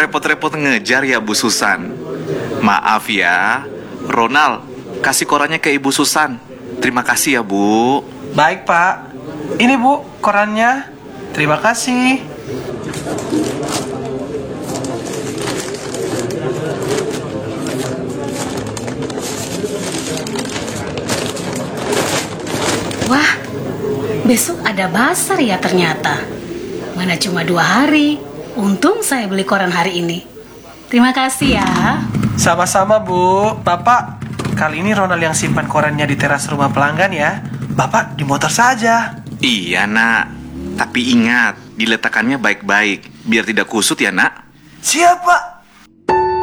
repot-repot ngejar ya Bu Susan. Maaf ya, Ronald, kasih korannya ke Ibu Susan. Terima kasih ya Bu. Baik Pak. Ini Bu, korannya. Terima kasih. Wah, besok ada basar ya ternyata. Mana cuma 2 hari. Untung saya beli koran hari ini. Terima kasih ya. Sama-sama Bu. Bapak, kali ini Ronald yang simpan korannya di teras rumah pelanggan ya. Bapak di motor saja. Iya nak, tapi ingat, diletakkannya baik-baik biar tidak kusut ya nak. Siap Pak.